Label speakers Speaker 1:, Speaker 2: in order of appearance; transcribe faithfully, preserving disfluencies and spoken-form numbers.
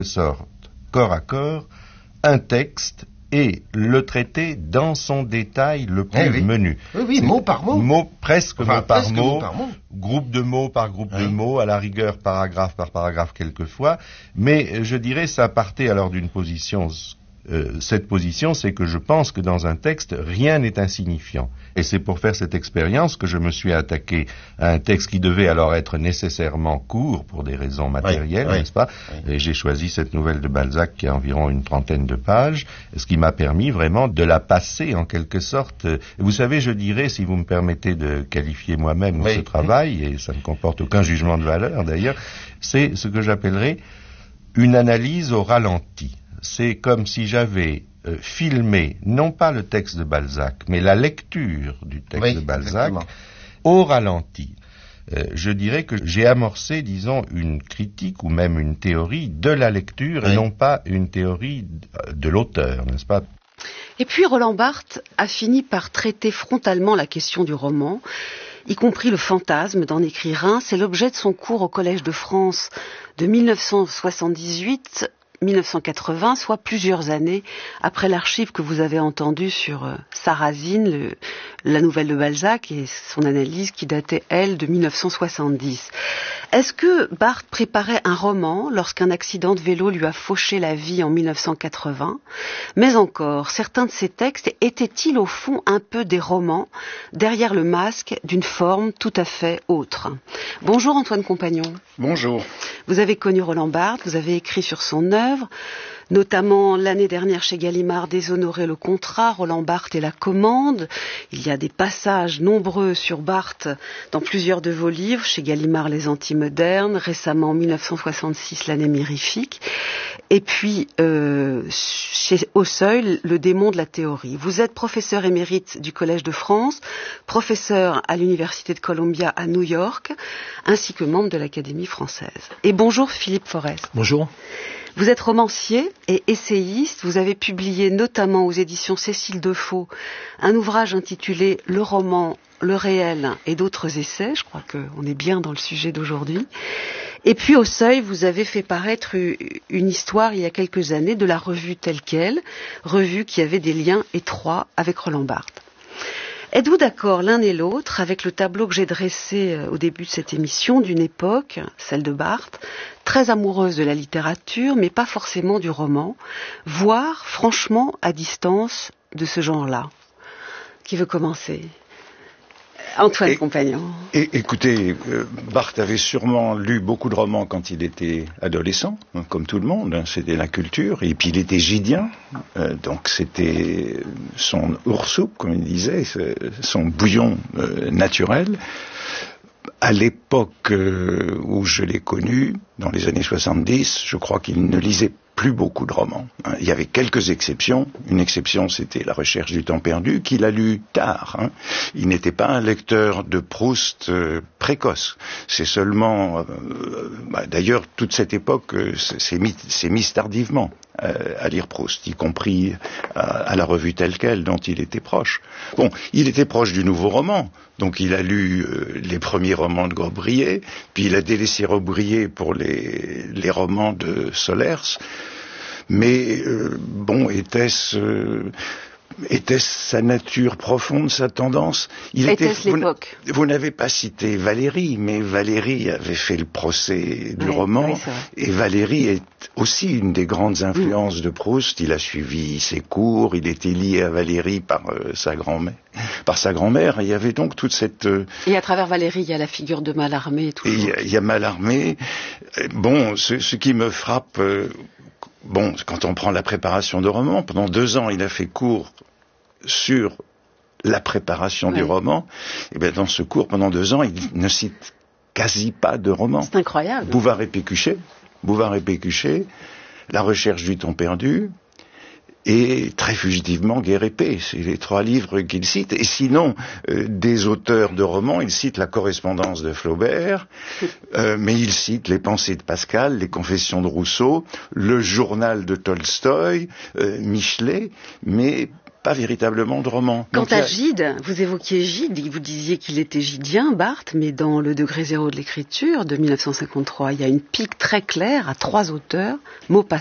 Speaker 1: sorte, corps à corps, un texte et le traiter dans son détail le plus
Speaker 2: eh oui.
Speaker 1: menu.
Speaker 2: Oui, oui, mot par mot.
Speaker 1: Mot, presque,
Speaker 2: enfin,
Speaker 1: mot, par
Speaker 2: presque
Speaker 1: mot,
Speaker 2: mot par mot.
Speaker 1: Groupe de mots par groupe
Speaker 2: oui.
Speaker 1: de mots, à la rigueur paragraphe par paragraphe quelquefois, mais je dirais ça partait alors d'une position... Euh, cette position, c'est que je pense que dans un texte, rien n'est insignifiant. Et c'est pour faire cette expérience que je me suis attaqué à un texte qui devait alors être nécessairement court pour des raisons matérielles,
Speaker 2: oui,
Speaker 1: n'est-ce pas?
Speaker 2: oui.
Speaker 1: Et j'ai choisi cette nouvelle de Balzac qui a environ une trentaine de pages, ce qui m'a permis vraiment de la passer en quelque sorte. Vous savez, je dirais, si vous me permettez de qualifier moi-même
Speaker 2: oui.
Speaker 1: ce travail, et ça ne comporte aucun jugement de valeur d'ailleurs, c'est ce que j'appellerais une analyse au ralenti. C'est comme si j'avais euh, filmé, non pas le texte de Balzac, mais la lecture du texte
Speaker 2: oui,
Speaker 1: de Balzac
Speaker 2: exactement.
Speaker 1: au ralenti. Euh, je dirais que j'ai amorcé, disons, une critique ou même une théorie de la lecture oui. et non pas une théorie de l'auteur, n'est-ce pas?
Speaker 3: Et puis Roland Barthes a fini par traiter frontalement la question du roman, y compris le fantasme d'en écrire un. C'est l'objet de son cours au Collège de France de mille neuf cent soixante-dix-huit mille neuf cent quatre-vingts, soit plusieurs années après l'archive que vous avez entendue sur euh, Sarrazine, le, la nouvelle de Balzac, et son analyse qui datait, elle, de mille neuf cent soixante-dix. Est-ce que Barthes préparait un roman lorsqu'un accident de vélo lui a fauché la vie en mille neuf cent quatre-vingts? Mais encore, certains de ses textes étaient-ils au fond un peu des romans, derrière le masque d'une forme tout à fait autre? Bonjour Antoine Compagnon.
Speaker 4: Bonjour.
Speaker 3: Vous avez connu Roland Barthes, vous avez écrit sur son œuvre, notamment l'année dernière chez Gallimard, Déshonorer le contrat, Roland Barthes et la commande. Il y a des passages nombreux sur Barthes dans plusieurs de vos livres, chez Gallimard Les Antimodernes, récemment en mille neuf cent soixante-six L'année mirifique, et puis euh, chez Au Seuil, Le démon de la théorie. Vous êtes professeur émérite du Collège de France, professeur à l'Université de Columbia à New York, ainsi que membre de l'Académie française. Et bonjour Philippe Forest.
Speaker 5: Bonjour.
Speaker 3: Vous êtes romancier et essayiste. Vous avez publié notamment aux éditions Cécile Defaux un ouvrage intitulé « Le roman, le réel et d'autres essais ». Je crois qu'on est bien dans le sujet d'aujourd'hui. Et puis au Seuil, vous avez fait paraître une histoire il y a quelques années de la revue Telle Quelle, revue qui avait des liens étroits avec Roland Barthes. Êtes-vous d'accord l'un et l'autre avec le tableau que j'ai dressé au début de cette émission d'une époque, celle de Barthes, très amoureuse de la littérature, mais pas forcément du roman, voire franchement à distance de ce genre-là? Qui veut commencer? Antoine
Speaker 4: et,
Speaker 3: Compagnon.
Speaker 4: Et, écoutez, euh, Barthes avait sûrement lu beaucoup de romans quand il était adolescent, hein, comme tout le monde, hein, c'était la culture, et puis il était gydien, euh, donc c'était son oursoup, comme il disait, son bouillon euh, naturel. À l'époque euh, où je l'ai connu, dans les années soixante-dix, je crois qu'il ne lisait plus beaucoup de romans. Hein. Il y avait quelques exceptions. Une exception, c'était La Recherche du temps perdu, qu'il a lu tard. Hein. Il n'était pas un lecteur de Proust euh, précoce. C'est seulement... Euh, bah, d'ailleurs, toute cette époque euh, s'est mise mis tardivement euh, à lire Proust, y compris à, à la revue Telle Quelle, dont il était proche. Bon, il était proche du nouveau roman. Donc il a lu euh, les premiers romans de Gaubrier, puis il a délaissé Gaubrier pour les, les romans de Solers. Mais euh, bon, était-ce euh, était-ce sa nature profonde, sa tendance?
Speaker 3: Il était-ce
Speaker 4: vous,
Speaker 3: l'époque?
Speaker 4: Vous n'avez pas cité Valéry, mais Valéry avait fait le procès du
Speaker 3: oui,
Speaker 4: roman,
Speaker 3: oui,
Speaker 4: et Valéry est aussi une des grandes influences mmh. de Proust. Il a suivi ses cours, il était lié à Valéry par euh, sa grand-mère. Par sa grand-mère, il y avait donc toute cette... Euh...
Speaker 3: Et à travers Valéry, il y a la figure de Mallarmé et tout.
Speaker 4: Il y, y a Mallarmé. Bon, ce, ce qui me frappe... Euh, Bon, quand on prend la préparation de roman, pendant deux ans, il a fait cours sur la préparation oui. du roman. Et bien, dans ce cours, pendant deux ans, il ne cite quasi pas de roman.
Speaker 3: C'est incroyable.
Speaker 4: Bouvard et Pécuchet, Bouvard et Pécuchet, La Recherche du temps perdu, et très fugitivement Guerre et Paix. C'est les trois livres qu'il cite. Et sinon, euh, des auteurs de romans, il cite La correspondance de Flaubert, euh, mais il cite Les pensées de Pascal, Les confessions de Rousseau, le journal de Tolstoï, euh, Michelet, mais pas véritablement de roman.
Speaker 3: Quant
Speaker 4: Donc,
Speaker 3: à
Speaker 4: a...
Speaker 3: Gide, vous évoquiez Gide, vous disiez qu'il était gidien, Barthes, mais dans le degré zéro de l'écriture de mille neuf cent cinquante-trois, il y a une pique très claire à trois auteurs, Maupassant,